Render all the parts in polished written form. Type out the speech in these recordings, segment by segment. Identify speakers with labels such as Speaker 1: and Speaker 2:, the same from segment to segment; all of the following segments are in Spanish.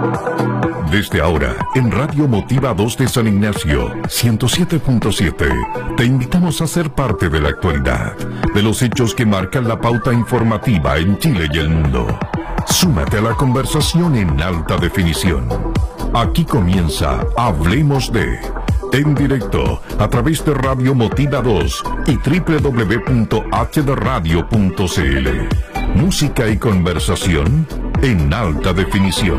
Speaker 1: Desde ahora, en Radio Motiva 2 de San Ignacio, 107.7, te invitamos a ser parte de la actualidad, de los hechos que marcan la pauta informativa en Chile y el mundo. Súmate a la conversación en alta definición. Aquí comienza Hablemos de... En directo, a través de Radio Motiva 2 y www.hdradio.cl. Música y conversación en alta definición.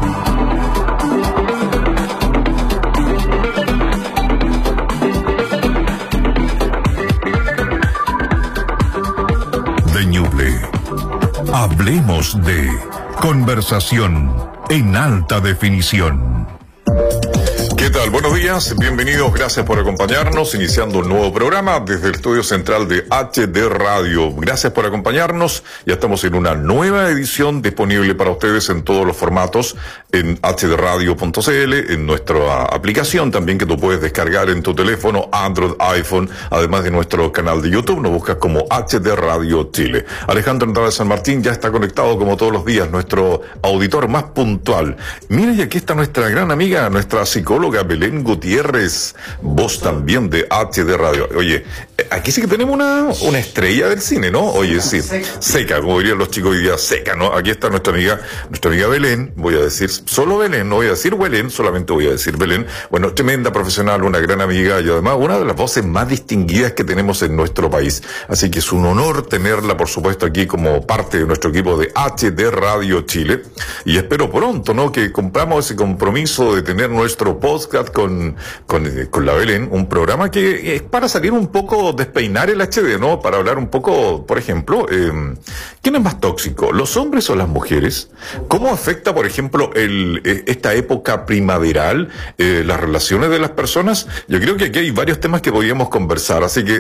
Speaker 1: De Ñuble. Hablemos de conversación en alta definición. ¿Qué tal? Buenos días, bienvenidos, gracias por acompañarnos, iniciando un nuevo programa desde el estudio central de HD Radio. Gracias por acompañarnos, ya estamos en una nueva edición disponible para ustedes en todos los formatos, en hdradio.cl, en nuestra aplicación también que tú puedes descargar en tu teléfono, Android, iPhone, además de nuestro canal de YouTube, nos buscas como HD Radio Chile. Alejandro Andrade San Martín ya está conectado como todos los días, nuestro auditor más puntual. Mira, y aquí está nuestra gran amiga, nuestra psicóloga Belén Gutiérrez, voz también de HD Radio. Oye, aquí sí que tenemos una estrella del cine, ¿no? Oye, sí, seca, como dirían los chicos hoy día, seca, ¿no? Aquí está nuestra amiga Belén, voy a decir solo Belén, no voy a decir Belén, solamente voy a decir Belén. Bueno, tremenda profesional, una gran amiga y además una de las voces más distinguidas que tenemos en nuestro país. Así que es un honor tenerla, por supuesto, aquí como parte de nuestro equipo de HD Radio Chile. Y espero pronto, ¿no? Que cumplamos ese compromiso de tener nuestro podcast con la Belén, un programa que es para salir un poco, despeinar el HD, ¿no? Para hablar un poco, por ejemplo, ¿quién es más tóxico, los hombres o las mujeres? ¿Cómo afecta, por ejemplo, esta época primaveral, las relaciones de las personas? Yo creo que aquí hay varios temas que podríamos conversar, así que...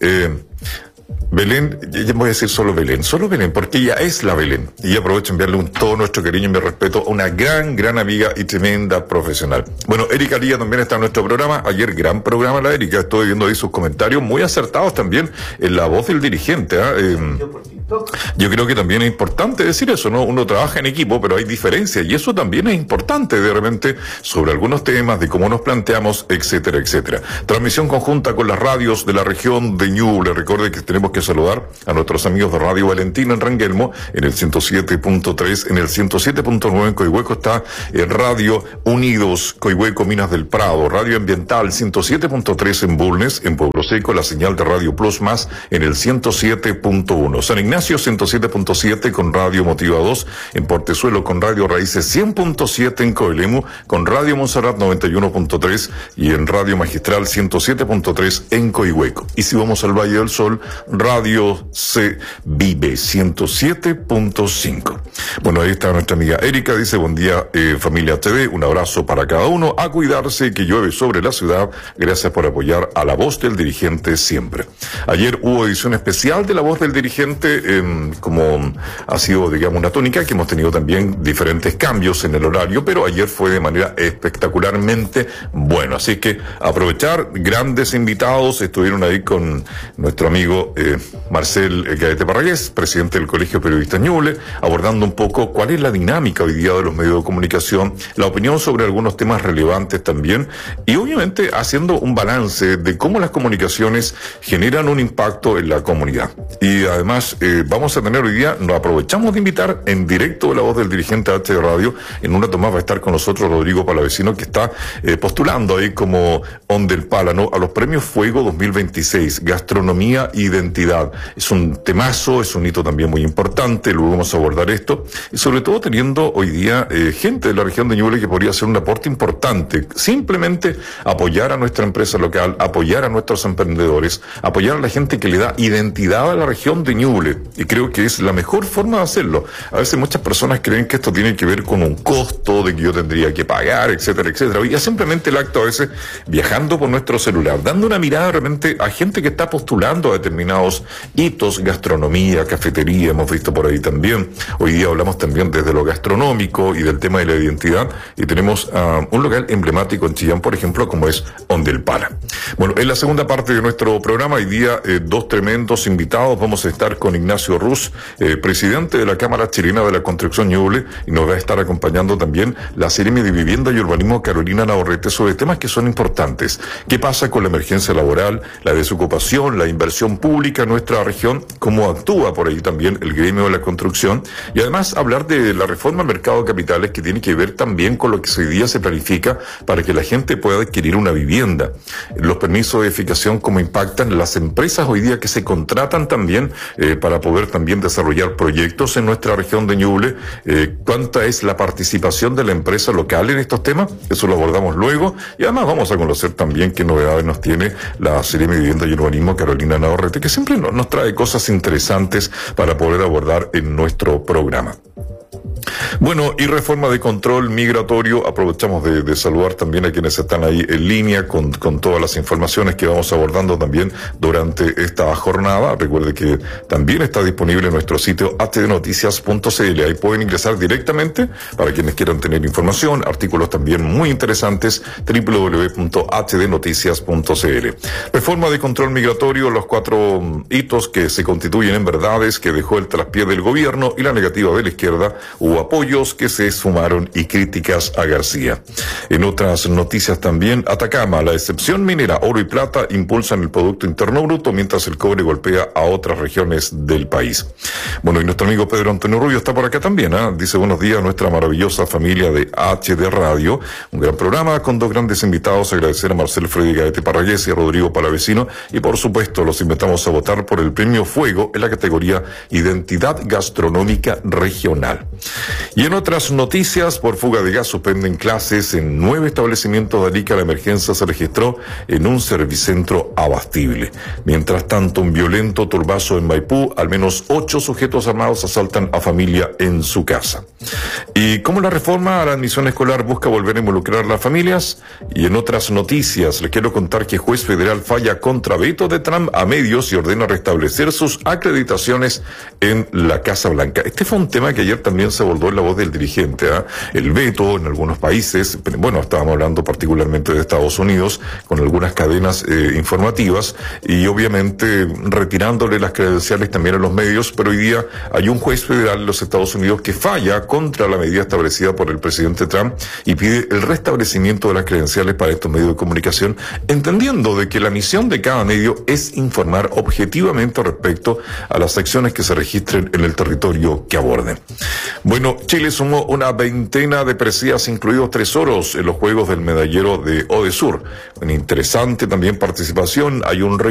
Speaker 1: Belén, ya voy a decir solo Belén, porque ella es la Belén. Y aprovecho enviarle todo nuestro cariño y mi respeto a una gran amiga y tremenda profesional. Bueno, Erika Lía también está en nuestro programa. Ayer, gran programa la Erika, estoy viendo ahí sus comentarios muy acertados también en la voz del dirigente. Yo creo que también es importante decir eso, ¿no? Uno trabaja en equipo, pero hay diferencias, y eso también es importante de repente sobre algunos temas, de cómo nos planteamos, etcétera, etcétera. Transmisión conjunta con las radios de la región de Ñuble. Recuerde que tenemos que saludar a nuestros amigos de Radio Valentina en Rangelmo, en el 107.3, en el 107.9 en Coihueco está Radio Unidos, Coihueco, Minas del Prado, Radio Ambiental 107.3 en Bulnes, en Pueblo Seco, la señal de Radio Plus Más en el 107.1. San Ignacio 107.7 con Radio Motiva 2, en Portezuelo con Radio Raíces 100.7 en Coelemu, con Radio Monserrat 91.3 y en Radio Magistral 107.3 en Coihueco. Y si vamos al Valle del Sol, Radio C Vive 107.5. Bueno, ahí está nuestra amiga Erika, dice: buen día familia TV, un abrazo para cada uno, a cuidarse que llueve sobre la ciudad, gracias por apoyar a la voz del dirigente siempre. Ayer hubo edición especial de la voz del dirigente, como ha sido, digamos, una tónica, que hemos tenido también diferentes cambios en el horario, pero ayer fue de manera espectacularmente bueno, así que aprovechar, grandes invitados, estuvieron ahí con nuestro amigo Marcel Gaete Parragués, presidente del Colegio Periodista Ñuble, abordando un poco cuál es la dinámica hoy día de los medios de comunicación, la opinión sobre algunos temas relevantes también, y obviamente haciendo un balance de cómo las comunicaciones generan un impacto en la comunidad. Y además vamos a tener hoy día, nos aprovechamos de invitar en directo la voz del dirigente H de Radio. En una toma va a estar con nosotros Rodrigo Palavecino, que está postulando ahí como On del Pálano a los Premios Fuego 2026, Gastronomía e Identidad. Es un temazo, es un hito también muy importante, luego vamos a abordar esto, y sobre todo teniendo hoy día gente de la región de Ñuble que podría hacer un aporte importante, simplemente apoyar a nuestra empresa local, apoyar a nuestros emprendedores, apoyar a la gente que le da identidad a la región de Ñuble, y creo que es la mejor forma de hacerlo. A veces muchas personas creen que esto tiene que ver con un costo, de que yo tendría que pagar, etcétera, etcétera. Y es simplemente el acto a veces viajando por nuestro celular, dando una mirada de repente a gente que está postulando a determinados hitos, gastronomía, cafetería, hemos visto por ahí también. Hoy día hablamos también desde lo gastronómico y del tema de la identidad, y tenemos un local emblemático en Chillán, por ejemplo, como es On del Pala. Bueno, en la segunda parte de nuestro programa, hoy día dos tremendos invitados. Vamos a estar con Ignacio Ignacio Ruz, presidente de la Cámara Chilena de la Construcción Ñuble, y nos va a estar acompañando también la Seremi de Vivienda y Urbanismo, Carolina Navarrete, sobre temas que son importantes. ¿Qué pasa con la emergencia laboral, la desocupación, la inversión pública en nuestra región? ¿Cómo actúa por ahí también el gremio de la construcción? Y además hablar de la reforma al mercado de capitales, que tiene que ver también con lo que hoy día se planifica para que la gente pueda adquirir una vivienda. Los permisos de edificación, cómo impactan las empresas hoy día que se contratan también para poder también desarrollar proyectos en nuestra región de Ñuble. ¿Cuánta es la participación de la empresa local en estos temas? Eso lo abordamos luego. Y además vamos a conocer también qué novedades nos tiene la Seremi de Vivienda y Urbanismo, Carolina Navarrete, que siempre nos trae cosas interesantes para poder abordar en nuestro programa. Bueno, y reforma de control migratorio, aprovechamos de saludar también a quienes están ahí en línea con todas las informaciones que vamos abordando también durante esta jornada. Recuerde que también está disponible en nuestro sitio htdnoticias.cl. Ahí pueden ingresar directamente para quienes quieran tener información, artículos también muy interesantes, www.htdnoticias.cl. Reforma de control migratorio, los 4 hitos que se constituyen en verdades que dejó el traspié del gobierno y la negativa de la izquierda. Hubo apoyos que se sumaron y críticas a García. En otras noticias también, Atacama, la excepción minera, oro y plata impulsan el Producto Interno Bruto, mientras el cobre golpea a otras regiones del país. Bueno, y nuestro amigo Pedro Antonio Rubio está por acá también, dice buenos días a nuestra maravillosa familia de HD Radio, un gran programa con 2 grandes invitados. Agradecer a Marcel Freddy Gaete Parragués y a Rodrigo Palavecino, y por supuesto los invitamos a votar por el premio Fuego en la categoría Identidad Gastronómica Regional. Y en otras noticias, por fuga de gas suspenden clases en 9 establecimientos de Arica. La emergencia se registró en un servicentro abastible. Mientras tanto, un violento turbazo en Maipú, al menos 8 sujetos armados asaltan a familia en su casa. Y como la reforma a la admisión escolar busca volver a involucrar a las familias. Y en otras noticias, les quiero contar que juez federal falla contra veto de Trump a medios y ordena restablecer sus acreditaciones en la Casa Blanca. Este fue un tema que ayer también se abordó en La Voz del Dirigente, el veto en algunos países. Bueno, estábamos hablando particularmente de Estados Unidos, con algunas cadenas informativas, y obviamente retirándole las credenciales también a los medios. Pero hoy día hay un juez federal en los Estados Unidos que falla contra la medida establecida por el presidente Trump y pide el restablecimiento de las credenciales para estos medios de comunicación, entendiendo de que la misión de cada medio es informar objetivamente respecto a las acciones que se registren en el territorio que aborden. Bueno, Chile sumó una 20 de preseas, incluidos 3 oros en los Juegos del Medallero de Odesur. Una interesante también participación. Hay un